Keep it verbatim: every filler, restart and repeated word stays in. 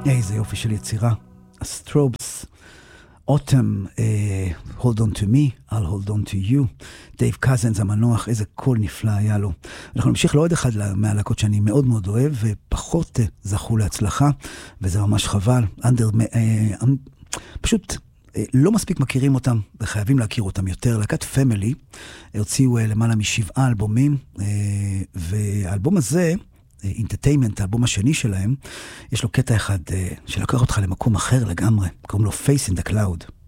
איזה יופי של יצירה. הסטרובס, Autumn, uh, Hold on to me, I'll hold on to you. דייב קזנס המנוח, איזה קול נפלא היה לו. אנחנו נמשיך לעוד אחד מהלהקות שאני מאוד מאוד אוהב, ופחות uh, זכו להצלחה, וזה ממש חבל. אנדר, uh, פשוט uh, לא מספיק מכירים אותם, וחייבים להכיר אותם יותר. להקת פמילי, הוציאו uh, למעלה משבעה אלבומים, uh, והאלבום הזה, אינטרטיימנט, האלבום השני שלהם, יש לו קטע אחד שלקח אותך למקום אחר לגמרי, קוראים לו Face in the Cloud.